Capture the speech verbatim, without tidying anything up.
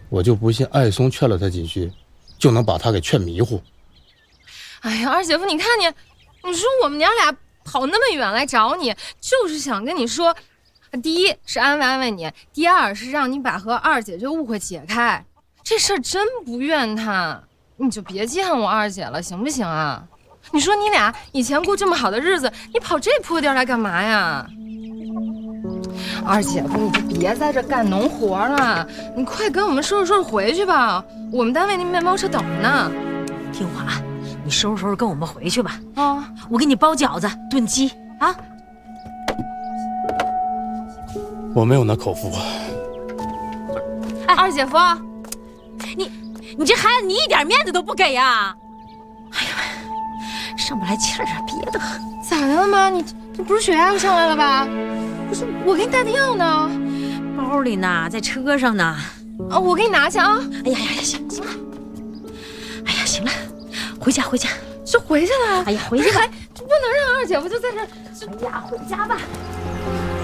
我就不信艾松劝了他几句，就能把他给劝迷糊。 哎呀，二姐夫，你看你，你说我们娘俩跑那么远来找你，就是想跟你说，第一是安慰安慰你，第二是让你把和二姐这误会解开。这事儿真不怨他，你就别见我二姐了，行不行啊？你说你俩以前过这么好的日子，你跑这破地儿来干嘛呀？二姐夫，你就别在这干农活了，你快跟我们收拾收拾回去吧。我们单位那面包车等着呢。 听话啊，你收拾收拾跟我们回去吧。 啊， 我给你包饺子、炖鸡啊。 我没有那口福。 哎，二姐夫， 你你这孩子，你一点面子都不给呀！哎呀，上不来气儿啊，憋得很。 咋的了妈？你这不是血压又上来了吧？不是，我给你带的药呢， 包里呢，在车上呢。 啊，我给你拿去啊。 哎呀呀呀，行行了。哎呀，行了，回家回家， 就回去了。 哎呀，回去吧， 不能让二姐夫就在这。 哎呀，回家吧。